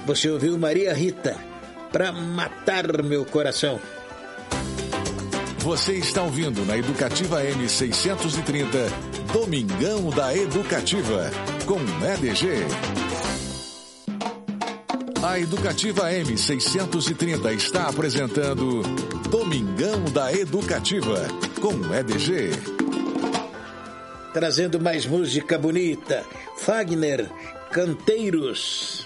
Você ouviu Maria Rita, Pra Matar Meu Coração. Você está ouvindo na Educativa M630, Domingão da Educativa, com EDG. A Educativa M630 está apresentando Domingão da Educativa, com EDG. Trazendo mais música bonita, Fagner, Canteiros.